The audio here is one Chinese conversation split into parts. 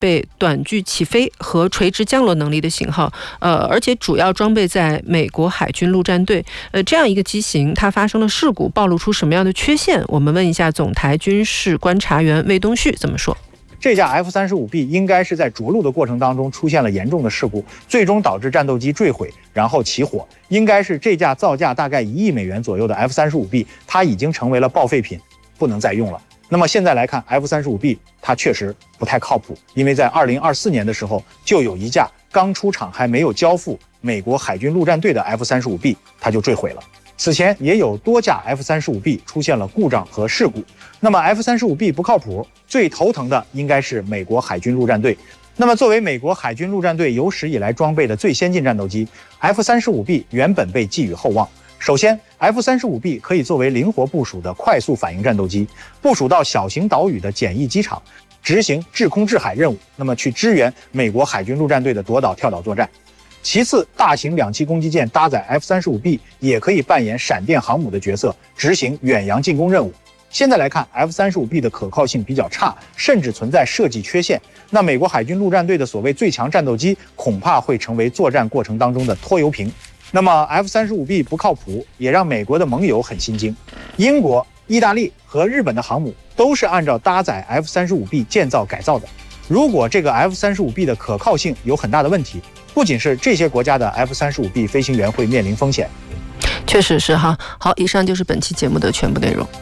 备短距起飞和垂直降落能力的型号，而且主要装备在美国海军陆战队。这样一个机型，它发生了事故，暴露出什么样的缺陷？我们问一下总台军事观察员魏东旭怎么说。 这架 F-35B 应该是在着陆的过程当中出现了严重的事故，最终导致战斗机坠毁，然后起火。应该是这架造价大概1亿美元左右的 F-35B， 它已经成为了报废品，不能再用了。那么现在来看 F-35B， 它确实不太靠谱，因为在2024年的时候，就有一架刚出厂还没有交付美国海军陆战队的 F-35B， 它就坠毁了。此前也有多架 F-35B 出现了故障和事故。那么 F-35B 不靠谱，最头疼的应该是美国海军陆战队。那么作为美国海军陆战队有史以来装备的最先进战斗机， F-35B 原本被寄予厚望。首先 F-35B 可以作为灵活部署的快速反应战斗机，部署到小型岛屿的简易机场，执行制空制海任务，那么去支援美国海军陆战队的夺岛跳岛作战。其次，大型两栖攻击舰搭载 F-35B 也可以扮演闪电航母的角色，执行远洋进攻任务。现在来看 F-35B 的可靠性比较差，甚至存在设计缺陷。那美国海军陆战队的所谓最强战斗机恐怕会成为作战过程当中的拖油瓶。那么 F-35B 不靠谱，也让美国的盟友很心惊。英国、意大利和日本的航母都是按照搭载 F-35B 建造改造的。如果这个 F-35B 的可靠性有很大的问题，不仅是这些国家的 F-35B 飞行员会面临风险。 确实是哈。好，以上就是本期节目的全部内容。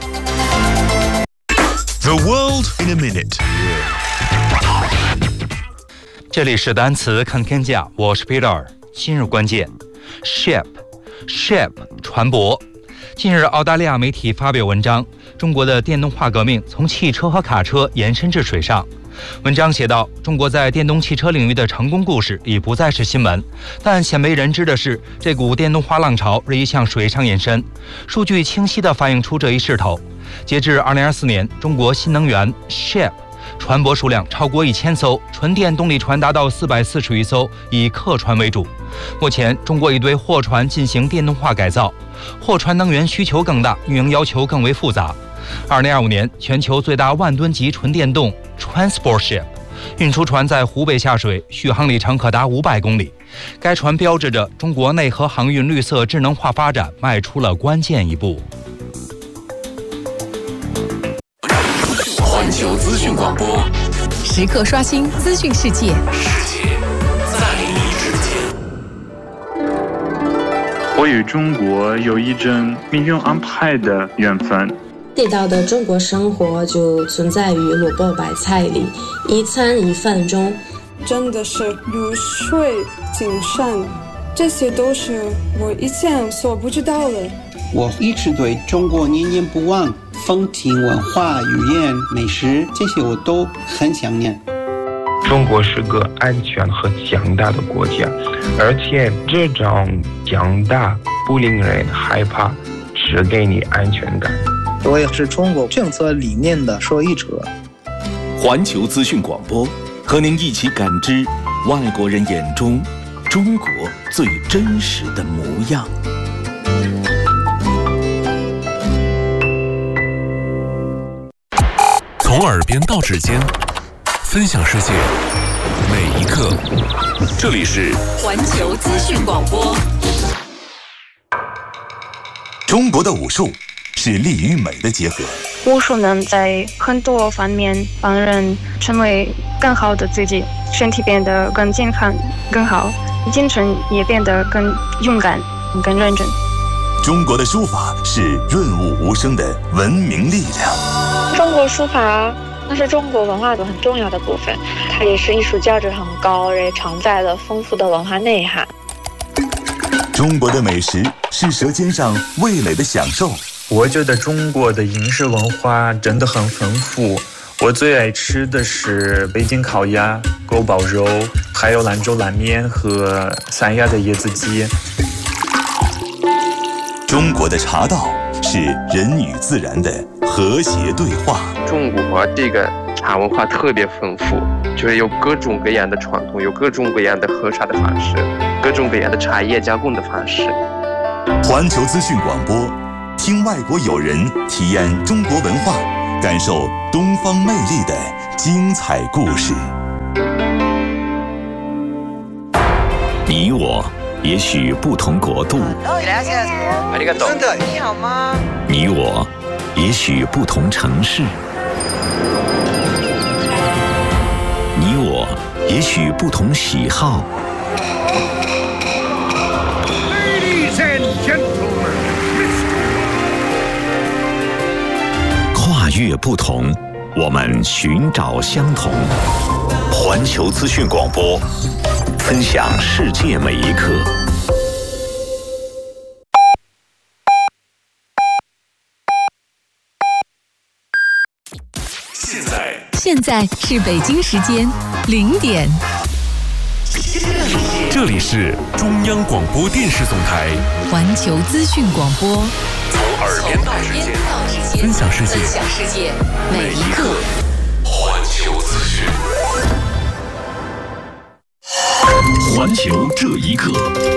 The world in a minute。 这里是单词看天下，我是 Peter。今日关键 ship 船舶。近日，澳大利亚媒体发表文章，中国的电动化革命从汽车和卡车延伸至水上。文章写道，中国在电动汽车领域的成功故事已不再是新闻，但鲜为人知的是，这股电动化浪潮日益向水上延伸。数据清晰地反映出这一势头。截至2024年，中国新能源 ship 船舶数量超过1000艘，纯电动力船达到440余艘，以客船为主。目前，中国已对货船进行电动化改造，货船能源需求更大，运营要求更为复杂。2025年，全球最大万吨级纯电动 Transport Ship 运输船在湖北下水，续航里程可达500公里。该船标志着中国内河航运绿色智能化发展迈出了关键一步。 环球资讯广播， 时刻刷新资讯世界， 世界在你之间。 我与中国有一种命运安排的缘分。 地道的中国生活就存在于萝卜白菜里，一餐一饭中。 真的是如水精深，这些都是我以前所不知道的。 我一直对中国念念不忘，风情文化、语言、美食，这些我都很想念。 中国是个安全和强大的国家，而且这种强大不令人害怕，只给你安全感。 我也是中国政策理念的受益者。 环球资讯广播，和您一起感知外国人眼中中国最真实的模样。 从耳边到指尖，分享世界每一刻。这里是环球资讯广播。 中国的武术是力与美的结合。 武术能在很多方面帮人成为更好的自己，身体变得更健康、更好，精神也变得更勇敢、更认真。 中国的书法是润物无声的文明力量。 中国书法那是中国文化的很重要的部分，它也是艺术价值很高，也承载了丰富的文化内涵。 中国的美食是舌尖上味蕾的享受。 我觉得中国的饮食文化真的很丰富，我最爱吃的是北京烤鸭、锅包肉，还有兰州拉面和三亚的椰子鸡。 中国的茶道是人与自然的和谐对话。 中国这个茶文化特别丰富，就是有各种各样的传统，有各种各样的喝茶的方式，各种各样的茶叶加工的方式。 环球资讯广播，听外国友人体验中国文化，感受东方魅力的精彩故事。 你我也许不同国度， 你好吗？ 你我也许不同城市，你我也许不同喜好。跨越不同，我们寻找相同。环球资讯广播，分享世界每一刻。 现在是北京时间0点。 这里是中央广播电视总台环球资讯广播， 从耳边到世界，分享世界每一刻。 环球资讯， 环球这一刻。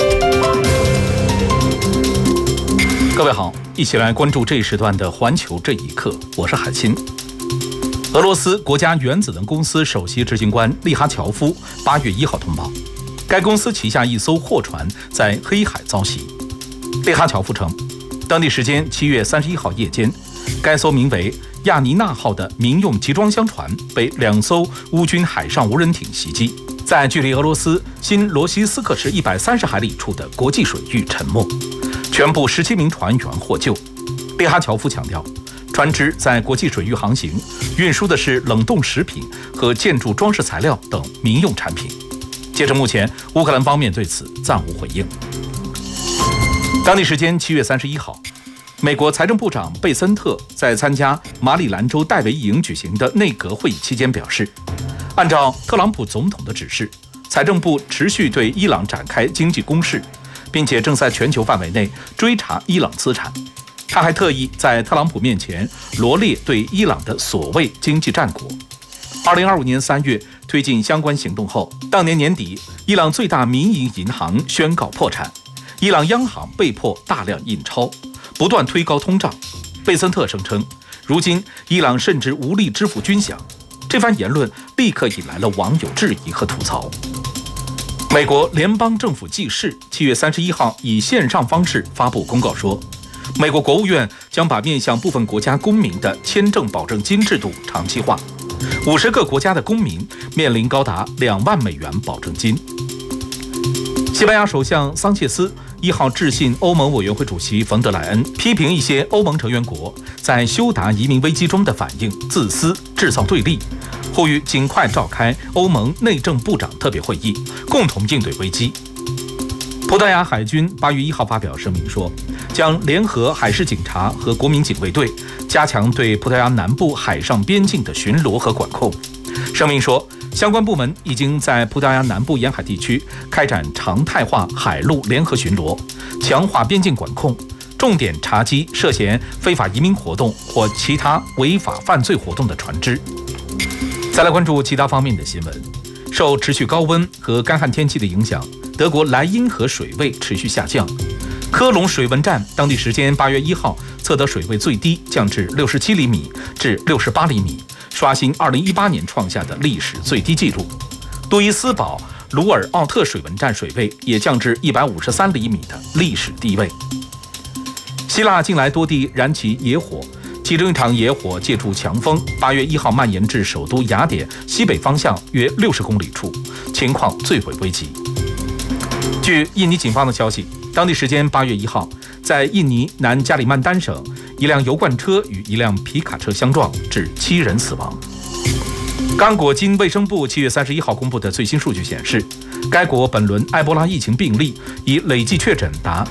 各位好，一起来关注这一时段的环球这一刻，我是海清。俄罗斯国家原子能公司首席执行官利哈乔夫8月1号通报，该公司旗下一艘货船在黑海遭袭。利哈乔夫称，当地时间7月31号夜间，该艘名为亚尼娜号的民用集装箱船被2艘乌军海上无人艇袭击，在距离俄罗斯新罗西斯克市130海里处的国际水域沉没，全部17名船员获救。利哈乔夫强调，船只在国际水域航行，运输的是冷冻食品和建筑装饰材料等民用产品。截至目前，乌克兰方面对此暂无回应。当地时间7月31号，美国财政部长贝森特在参加马里兰州戴维营举行的内阁会议期间表示，按照特朗普总统的指示，财政部持续对伊朗展开经济攻势，并且正在全球范围内追查伊朗资产。他还特意在特朗普面前罗列对伊朗的所谓经济战果。2025年3月推进相关行动后，当年年底，伊朗最大民营银行宣告破产，伊朗央行被迫大量印钞，不断推高通胀。贝森特声称，如今伊朗甚至无力支付军饷。这番言论立刻引来了网友质疑和吐槽。美国联邦政府记事7月31号以线上方式发布公告说，美国国务院将把面向部分国家公民的签证保证金制度长期化，50个国家的公民面临高达2万美元保证金。西班牙首相桑切斯1号致信欧盟委员会主席冯德莱恩，批评一些欧盟成员国在休达移民危机中的反应自私，制造对立，呼吁尽快召开欧盟内政部长特别会议，共同应对危机。葡萄牙海军8月1号发表声明说，将联合海事警察和国民警卫队加强对葡萄牙南部海上边境的巡逻和管控。声明说，相关部门已经在葡萄牙南部沿海地区开展常态化海陆联合巡逻，强化边境管控，重点查缉涉嫌非法移民活动或其他违法犯罪活动的船只。再来关注其他方面的新闻。受持续高温和干旱天气的影响，德国莱茵河水位持续下降。科隆水文站当地时间8月1号测得水位最低降至67厘米至68厘米，刷新2018年创下的历史最低纪录。杜伊斯堡鲁尔奥特水文站水位也降至153厘米的历史低位。希腊近来多地燃起野火，其中一场野火借助强风8月1号蔓延至首都雅典西北方向约60公里处，情况最为危急。据印尼警方的消息，当地时间8月1号，在印尼南加里曼丹省，一辆油罐车与一辆皮卡车相撞，致7人死亡。刚果金卫生部7月31号公布的最新数据显示，该国本轮埃博拉疫情病例已累计确诊达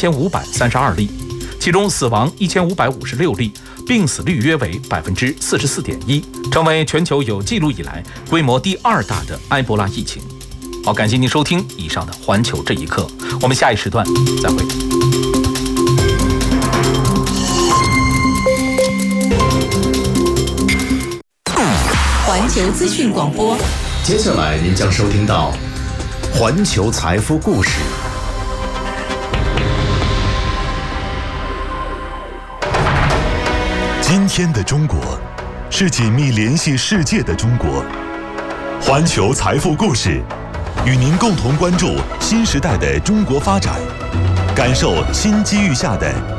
3532例，其中死亡1556例，病死率约为44.1%，成为全球有记录以来规模第2大的埃博拉疫情。好，感谢您收听以上的环球这一刻，我们下一时段再会。 环球资讯广播， 接下来您将收听到环球财富故事。 今天的中国是紧密联系世界的中国。环球财富故事与您共同关注新时代的中国发展，感受新机遇下的